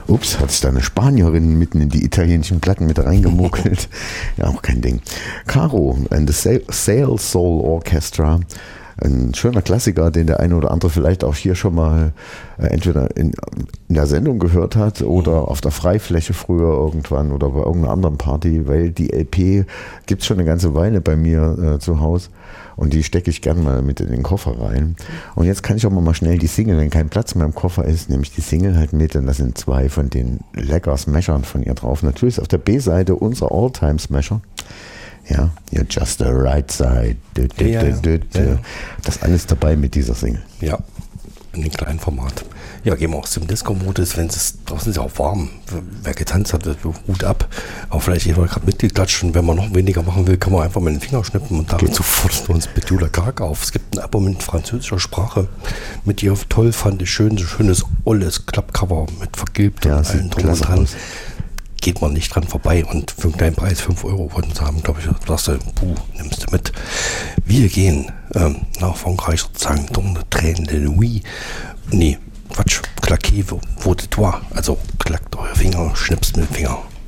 Ups, hat sich da eine Spanierin mitten in die italienischen Platten mit reingemogelt. Ja, auch kein Ding. Caro and the Sail Soul Orchestra. Ein schöner Klassiker, den der eine oder andere vielleicht auch hier schon mal entweder in der Sendung gehört hat oder auf der Freifläche früher irgendwann oder bei irgendeiner anderen Party, weil die LP gibt es schon eine ganze Weile bei mir zu Hause und die stecke ich gern mal mit in den Koffer rein. Und jetzt kann ich auch mal schnell die Single, wenn kein Platz mehr im Koffer ist, nehme ich die Single halt mit und da sind 2 von den lecker Smashern von ihr drauf. Natürlich ist auf der B-Seite unser All-Time-Smasher. Ja, You're Just the Right Side. Das alles dabei mit dieser Single. Ja, in dem kleinen Format. Ja, gehen wir aus dem Disco-Modus, wenn es draußen ist ja auch warm. Wer getanzt hat, Hut ab. Aber vielleicht jemand gerade mitgeklatscht und wenn man noch weniger machen will, kann man einfach mit den Finger schnippen und dazu fordern wir uns Petula Karg auf. Es gibt ein Album in französischer Sprache mit ihr toll fand ich schönes olles Klappcover mit vergilbt und allen drum und dran. Geht man nicht dran vorbei und für einen kleinen Preis 5 Euro von uns haben, glaube ich, sagst du, nimmst du mit. Wir gehen nach Frankreich sozusagen dans le train de nuit. Nee, Quatsch, claquez vos doigts, also klackt eure Finger, schnipst mit dem Finger.